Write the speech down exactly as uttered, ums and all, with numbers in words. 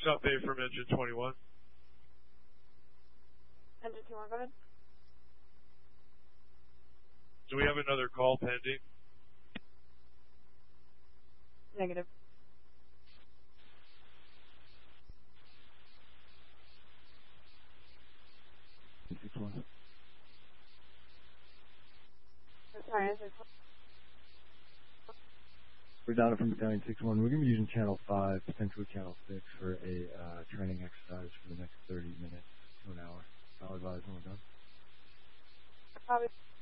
update from engine twenty-one. Engine twenty-one, go ahead. Do we have another call pending? Negative. six one. Sorry, engine We're down from Battalion six one. We're going to be using Channel five, potentially Channel six, for a uh, training exercise for the next thirty minutes to an hour. I'll advise when we're done. Probably.